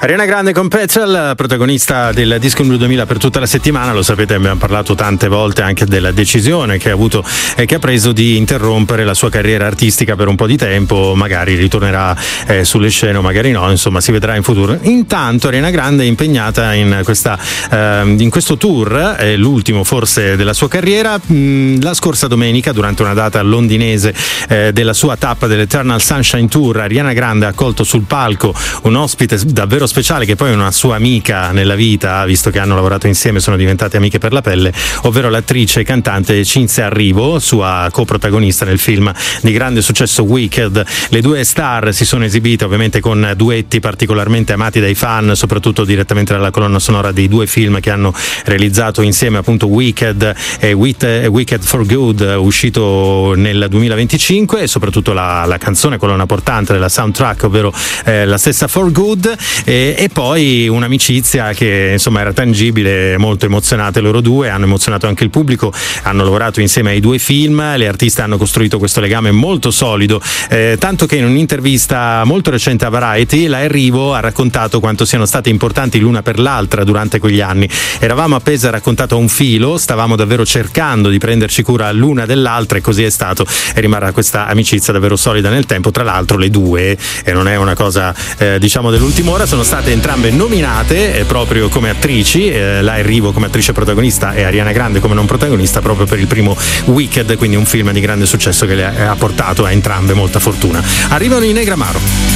Ariana Grande con Petrel, protagonista del Disco Blu 2000 per tutta la settimana. Lo sapete, abbiamo parlato tante volte anche della decisione che ha avuto e che ha preso di interrompere la sua carriera artistica per un po' di tempo. Magari ritornerà sulle scene o magari no, insomma si vedrà in futuro. Intanto Ariana Grande è impegnata in questo tour, l'ultimo forse della sua carriera. La scorsa domenica, durante una data londinese della sua tappa dell'Eternal Sunshine Tour, Ariana Grande ha accolto sul palco un ospite davvero speciale, che poi è una sua amica nella vita, visto che hanno lavorato insieme, sono diventate amiche per la pelle, ovvero l'attrice e cantante Cinzia Arrivo, sua coprotagonista nel film di grande successo Wicked. Le due star si sono esibite ovviamente con duetti particolarmente amati dai fan, soprattutto direttamente dalla colonna sonora dei due film che hanno realizzato insieme, appunto Wicked e Wicked for Good, uscito nel 2025, e soprattutto la canzone colonna portante della soundtrack, ovvero la stessa For Good, e poi un'amicizia che insomma era tangibile, molto emozionate loro due, hanno emozionato anche il pubblico, hanno lavorato insieme ai due film, le artiste hanno costruito questo legame molto solido, tanto che in un'intervista molto recente a Variety la Arrivo ha raccontato quanto siano state importanti l'una per l'altra durante quegli anni. Eravamo appese, ha raccontato, a un filo, stavamo davvero cercando di prenderci cura l'una dell'altra, e così è stato, e rimarrà questa amicizia davvero solida nel tempo. Tra l'altro le due, e non è una cosa diciamo dell'ultima ora, sono state entrambe nominate proprio come attrici, la Arrivo come attrice protagonista e Ariana Grande come non protagonista, proprio per il primo Wicked, quindi un film di grande successo che le ha portato a entrambe molta fortuna. Arrivano i Negramaro.